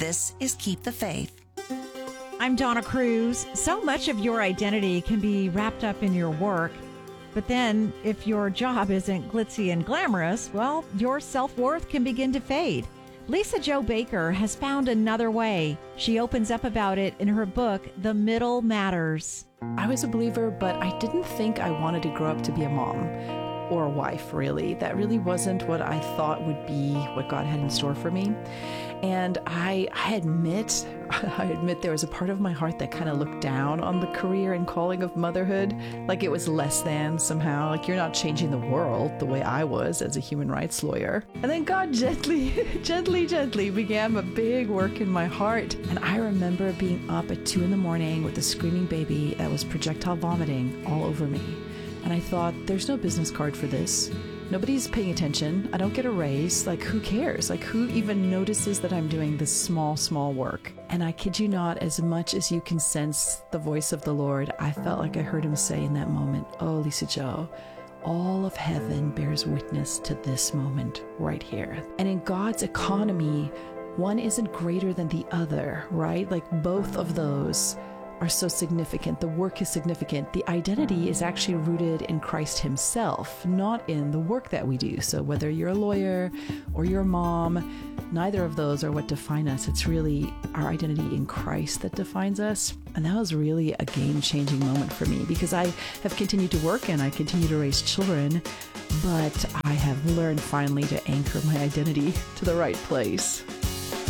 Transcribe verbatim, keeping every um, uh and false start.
This is Keep the Faith. I'm Donna Cruz. So much of your identity can be wrapped up in your work. But then, if your job isn't glitzy and glamorous, well, your self-worth can begin to fade. Lisa-Jo Baker has found another way. She opens up about it in her book, The Middle Matters. I was a believer, but I didn't think I wanted to grow up to be a mom or a wife, really. That really wasn't what I thought would be what God had in store for me. And I, I admit, I admit there was a part of my heart that kind of looked down on the career and calling of motherhood, like it was less than somehow, like you're not changing the world the way I was as a human rights lawyer. And then God gently, gently, gently began a big work in my heart. And I remember being up at two in the morning with a screaming baby that was projectile vomiting all over me. And I thought, there's no business card for this. Nobody's paying attention. I don't get a raise. Like, who cares? Like, who even notices that I'm doing this small, small work? And I kid you not, as much as you can sense the voice of the Lord, I felt like I heard him say in that moment, oh, Lisa-Jo, all of heaven bears witness to this moment right here. And in God's economy, one isn't greater than the other, right? Like, both of those are so significant. The work is significant. The identity is actually rooted in Christ himself, not in the work that we do. So whether you're a lawyer or you're a mom, neither of those are what define us. It's really our identity in Christ that defines us. And that was really a game-changing moment for me, because I have continued to work and I continue to raise children, but I have learned finally to anchor my identity to the right place.